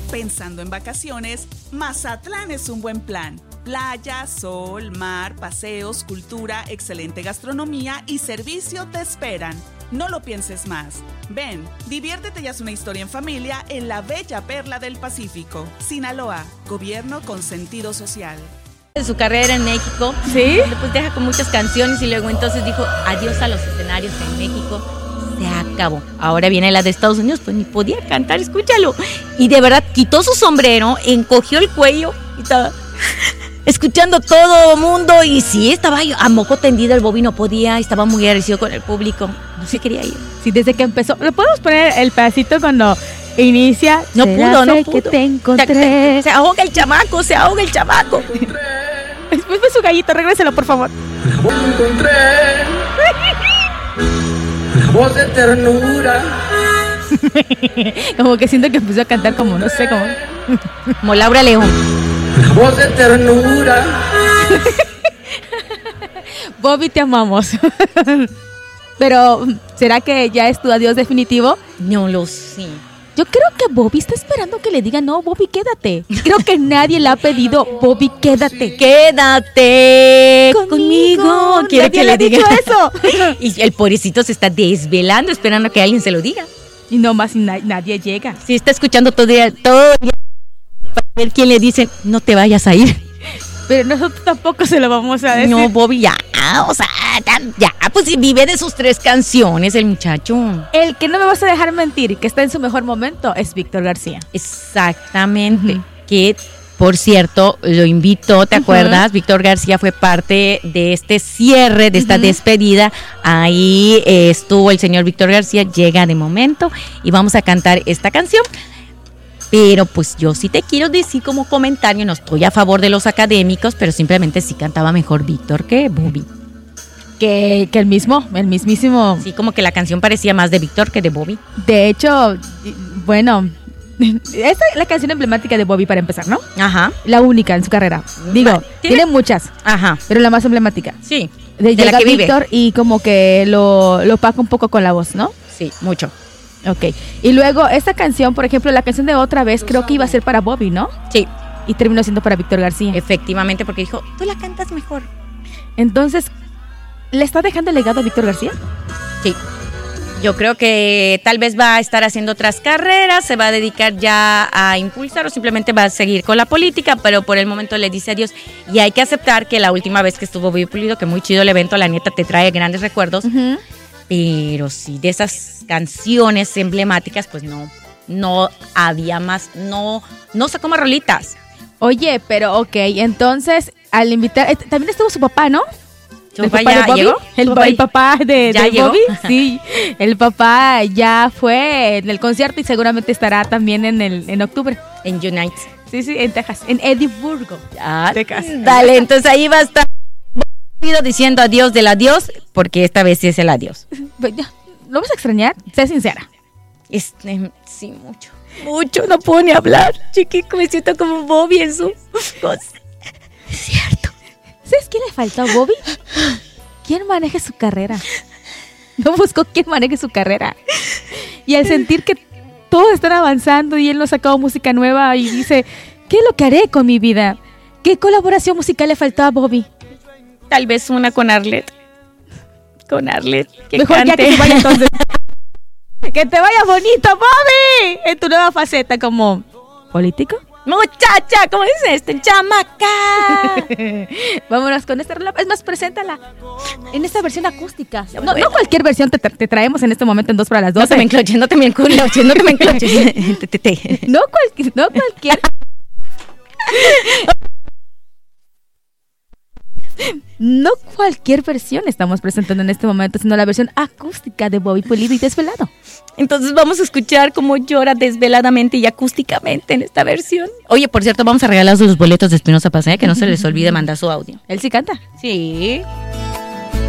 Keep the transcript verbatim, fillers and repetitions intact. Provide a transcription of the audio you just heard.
Pensando en vacaciones, Mazatlán es un buen plan. Playa, sol, mar, paseos, cultura, excelente gastronomía y servicio te esperan. No lo pienses más. Ven, diviértete y haz una historia en familia en la bella perla del Pacífico. Sinaloa, gobierno con sentido social. De su carrera en México, ¿sí? Después deja con muchas canciones y luego entonces dijo adiós a los escenarios en México. Se acabó. Ahora viene la de Estados Unidos, pues ni podía cantar, escúchalo. Y de verdad quitó su sombrero, encogió el cuello y estaba escuchando todo el mundo. Y sí, estaba a moco tendido, el Bobby no podía, estaba muy agradecido con el público. No se quería ir. Sí, desde que empezó. ¿Le podemos poner el pedacito cuando inicia? No pudo, no pudo. Que te encontré. Se, se ahoga el chamaco, se ahoga el chamaco. Después fue su gallito, regréselo, por favor. La encontré. La voz de ternura. Como que siento que empezó a cantar como, no sé, como... como Laura León. La voz de ternura. Bobby, te amamos. Pero, ¿será que ya es tu adiós definitivo? No lo sé. Yo creo que Bobby está esperando que le diga, no, Bobby, quédate. Creo que nadie le ha pedido, Bobby, quédate. Quédate conmigo. conmigo. Quiere que le diga eso. Y el pobrecito se está desvelando esperando que alguien se lo diga. Y nomás na- nadie llega. Sí, está escuchando todo el día, todo el día para ver quién le dice, no te vayas a ir. Pero nosotros tampoco se lo vamos a decir. No, Bobby, ya, o sea, ya, pues vive de sus tres canciones el muchacho. El que no me vas a dejar mentir, que está en su mejor momento, es Víctor García. Exactamente. Uh-huh. Que, por cierto, lo invitó, ¿te uh-huh. acuerdas? Víctor García fue parte de este cierre, de esta uh-huh. despedida. Ahí eh, estuvo el señor Víctor García, llega de momento y vamos a cantar esta canción. Pero pues yo sí te quiero decir como comentario, no estoy a favor de los académicos, pero simplemente sí cantaba mejor Víctor que Bobby. Que, que el mismo, el mismísimo. Sí, como que la canción parecía más de Víctor que de Bobby. De hecho, bueno, esta es la canción emblemática de Bobby para empezar, ¿no? Ajá. La única en su carrera. Digo, tiene, tiene muchas. Ajá. Pero la más emblemática. Sí. De, de la que Víctor y como que lo, lo opaca un poco con la voz, ¿no? Sí, mucho. Ok, y luego esta canción, por ejemplo, la canción de Otra Vez, creo que iba a ser para Bobby, ¿no? Sí. Y terminó siendo para Víctor García. Efectivamente, porque dijo, tú la cantas mejor. Entonces, ¿le está dejando el legado a Víctor García? Sí. Yo creo que tal vez va a estar haciendo otras carreras, se va a dedicar ya a impulsar o simplemente va a seguir con la política, pero por el momento le dice adiós. Y hay que aceptar que la última vez que estuvo Bobby Pulido, que muy chido el evento, la neta te trae grandes recuerdos. Uh-huh. Pero sí, de esas canciones emblemáticas, pues no, no había más, no, no sacó más rolitas. Oye, pero ok, entonces, al invitar, eh, también estuvo su papá, ¿no? ¿Su papá ya llegó? El, papá, el papá de, ¿Ya de llegó? Bobby, sí, el papá ya fue en el concierto y seguramente estará también en el en octubre. En United. Sí, sí, en Texas, en Edimburgo, ah, Texas. Dale, entonces ahí va a estar diciendo adiós del adiós, porque esta vez sí es el adiós. ¿Lo vas a extrañar? Sé sincera. Este, sí, mucho. Mucho, no puedo ni hablar. Chiquico, me siento como Bobby en su cosa. Es cierto. ¿Sabes quién le faltó a Bobby? ¿Quién maneje su carrera? No buscó quién maneje su carrera. Y al sentir que todos están avanzando y él no ha sacado música nueva y dice, ¿qué es lo que haré con mi vida? ¿Qué colaboración musical le faltó a Bobby? Tal vez una con Arlette. Con Arlette. Que Mejor cante. Ya que se vaya entonces. Que te vaya bonito, Bobby. En tu nueva faceta como político. Muchacha, ¿cómo dice este? Chamaca. Vámonos con esta rola. Es más, preséntala en esta versión acústica. No, no cualquier versión te, te traemos en este momento en dos para las doce. No te me encloches, no te me encloches, no te me encloches. No, cual, no cualquier... No cualquier versión estamos presentando en este momento, sino la versión acústica de Bobby Pulido y Desvelado. Entonces vamos a escuchar cómo llora desveladamente y acústicamente en esta versión. Oye, por cierto, vamos a regalar los boletos de Espinosa Paz, ¿eh? Que no se les olvide mandar su audio. ¿Él sí canta? Sí.